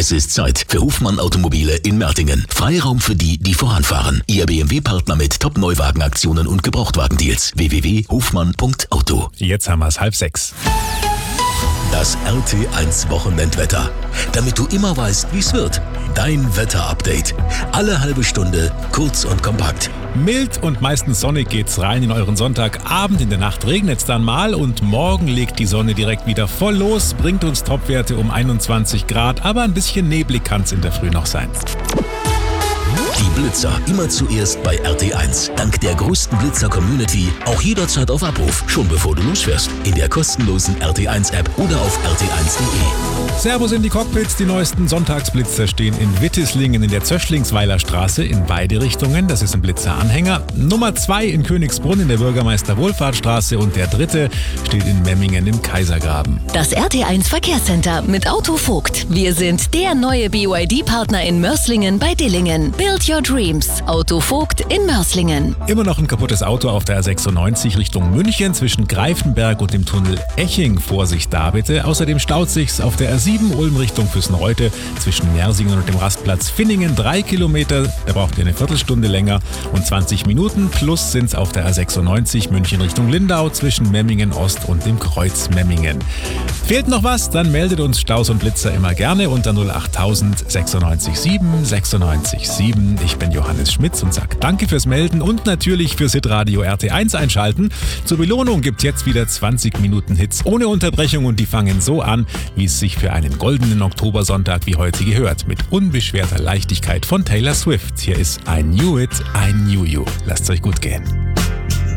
Es ist Zeit für Hofmann Automobile in Mertingen. Freiraum für die, die voranfahren. Ihr BMW-Partner mit Top-Neuwagenaktionen und Gebrauchtwagendeals. www.hofmann.auto. Jetzt haben wir es 5:30. Das RT1 Wochenendwetter. Damit du immer weißt, wie es wird. Dein Wetter-Update. Alle halbe Stunde, kurz und kompakt. Mild und meistens sonnig geht's rein in euren Sonntagabend. In der Nacht regnet's dann mal und morgen legt die Sonne direkt wieder voll los, bringt uns Topwerte um 21 Grad, aber ein bisschen neblig kann's in der Früh noch sein. Die Blitzer immer zuerst bei RT1. Dank der größten Blitzer-Community auch jederzeit auf Abruf, schon bevor du losfährst. In der kostenlosen RT1-App oder auf rt1.de. Servus in die Cockpits. Die neuesten Sonntagsblitzer stehen in Wittislingen in der Zöschlingsweiler Straße in beide Richtungen. Das ist ein Blitzeranhänger. Nummer 2 in Königsbrunn in der Bürgermeister-Wohlfahrtstraße und der 3. steht in Memmingen im Kaisergraben. Das RT1 Verkehrscenter mit Auto Vogt. Wir sind der neue BYD-Partner in Mörslingen bei Dillingen. Build your dreams. Auto Vogt in Mörslingen. Immer noch ein kaputtes Auto auf der A96 Richtung München zwischen Greifenberg und dem Tunnel Eching. Vorsicht da bitte. Außerdem staut sich's auf der A7 Ulm Richtung Füssenreute zwischen Mersingen und dem Rastplatz Finningen 3 Kilometer. Da braucht ihr eine Viertelstunde länger und 20 Minuten. Plus sind's auf der A96 München Richtung Lindau zwischen Memmingen Ost und dem Kreuz Memmingen. Fehlt noch was? Dann meldet uns Staus und Blitzer immer gerne unter 08000 96 7 96 7. Ich bin Johannes Schmitz und sag danke fürs Melden und natürlich fürs Hitradio RT1 einschalten. Zur Belohnung gibt's jetzt wieder 20 Minuten Hits ohne Unterbrechung und die fangen so an, wie es sich für einen goldenen Oktobersonntag wie heute gehört. Mit unbeschwerter Leichtigkeit von Taylor Swift. Hier ist I Knew It, I Knew You. Lasst's euch gut gehen.